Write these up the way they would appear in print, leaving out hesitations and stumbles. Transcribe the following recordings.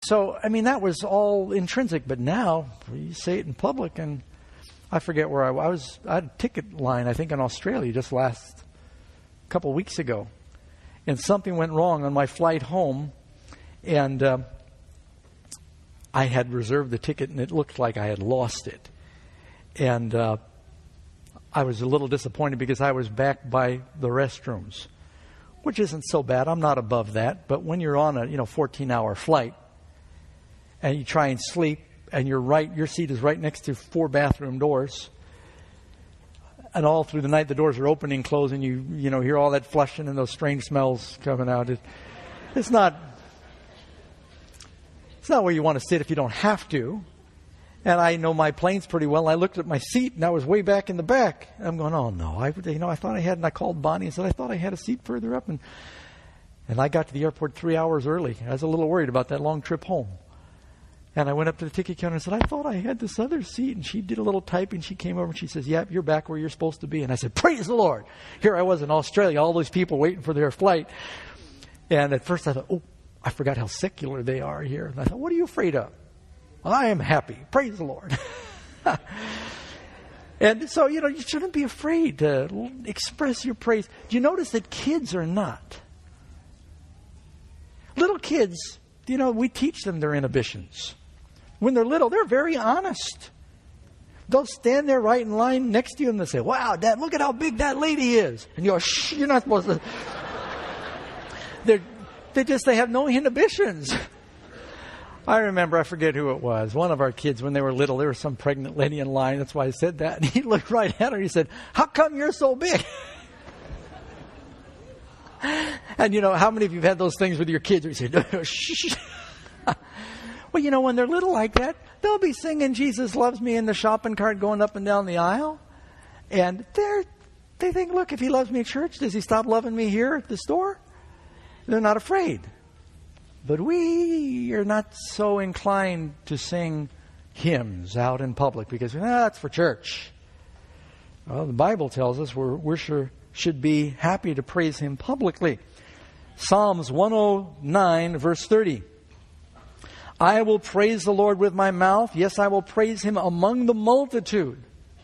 So, I mean, that was all intrinsic. But now, you say it in public, and I forget where I was. I had a ticket line, I think, in Australia just last couple weeks ago. And something went wrong on my flight home. And I had reserved the ticket, and it looked like I had lost it. And I was a little disappointed because I was back by the restrooms, which isn't so bad. I'm not above that. But when you're on a 14-hour flight and you try and sleep, and your seat is right next to 4 bathroom doors, and all through the night the doors are opening and closing, you hear all that flushing and those strange smells coming out. It's not where you want to sit if you don't have to. And I know my planes pretty well. I looked at my seat, and I was way back in the back. And I'm going, oh, no. I thought I had, and I called Bonnie and said, I thought I had a seat further up. And I got to the airport 3 hours early. I was a little worried about that long trip home. And I went up to the ticket counter and said, I thought I had this other seat. And she did a little typing. She came over and she says, yep, you're back where you're supposed to be. And I said, praise the Lord. Here I was in Australia, all those people waiting for their flight. And at first I thought, oh, I forgot how secular they are here. And I thought, what are you afraid of? Well, I am happy. Praise the Lord. And so, you shouldn't be afraid to express your praise. Do you notice that kids are not? Little kids, we teach them their inhibitions. When they're little, they're very honest. They'll stand there right in line next to you and they'll say, wow, Dad, look at how big that lady is. And you go, shh, you're not supposed to. They have no inhibitions. I remember, I forget who it was, one of our kids when they were little, there was some pregnant lady in line. That's why I said that. And he looked right at her and he said, how come you're so big? And how many of you have had those things with your kids where you say, no, shh. Well, when they're little like that, they'll be singing Jesus Loves Me in the shopping cart going up and down the aisle. And they think, look, if he loves me at church, does he stop loving me here at the store? They're not afraid. But we are not so inclined to sing hymns out in public because that's for church. Well, the Bible tells us we should be happy to praise him publicly. Psalms 109, verse 30. I will praise the Lord with my mouth. Yes, I will praise him among the multitude.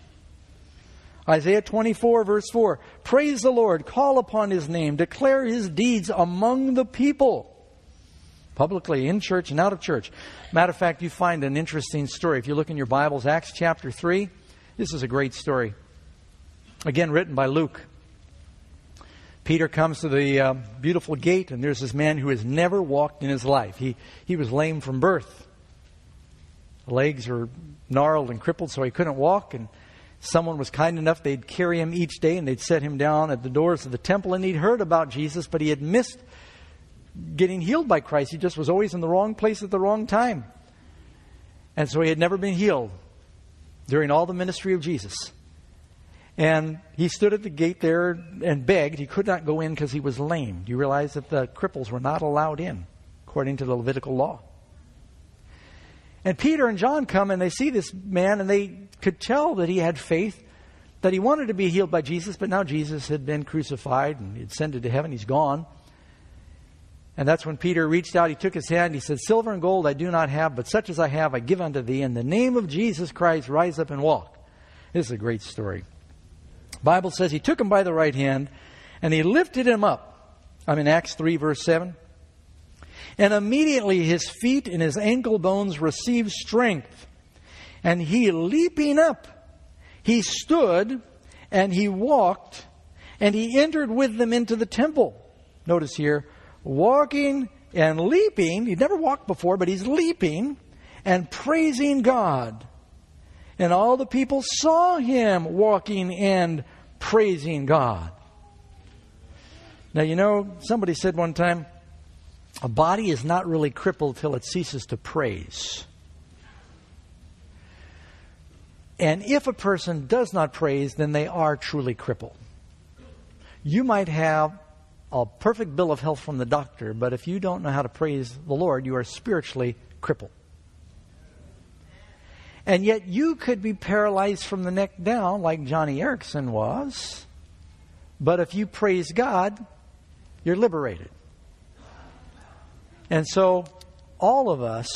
Isaiah 24, verse 4. Praise the Lord, call upon his name, declare his deeds among the people. Publicly, in church and out of church. Matter of fact, you find an interesting story. If you look in your Bibles, Acts chapter 3, this is a great story. Again, written by Luke. Peter comes to the beautiful gate, and there's this man who has never walked in his life. He was lame from birth. The legs were gnarled and crippled, so he couldn't walk. And someone was kind enough, they'd carry him each day, and they'd set him down at the doors of the temple. And he'd heard about Jesus, but he had missed getting healed by Christ. He just was always in the wrong place at the wrong time. And so he had never been healed during all the ministry of Jesus. And he stood at the gate there and begged. He could not go in because he was lame. Do you realize that the cripples were not allowed in according to the Levitical law? And Peter and John come and they see this man, and they could tell that he had faith, that he wanted to be healed by Jesus, but now Jesus had been crucified and he'd ascended to heaven. He's gone. And that's when Peter reached out. He took his hand. He said, silver and gold I do not have, but such as I have I give unto thee. In the name of Jesus Christ, rise up and walk. This is a great story. The Bible says he took him by the right hand and he lifted him up. I'm in Acts 3, verse 7. And immediately his feet and his ankle bones received strength. And he, leaping up, he stood and he walked and he entered with them into the temple. Notice here, walking and leaping. He'd never walked before, but he's leaping and praising God. And all the people saw him walking and praising God. Now, somebody said one time, a body is not really crippled till it ceases to praise. And if a person does not praise, then they are truly crippled. You might have a perfect bill of health from the doctor, but if you don't know how to praise the Lord, you are spiritually crippled. And yet you could be paralyzed from the neck down like Johnny Erickson was. But if you praise God, you're liberated. And so all of us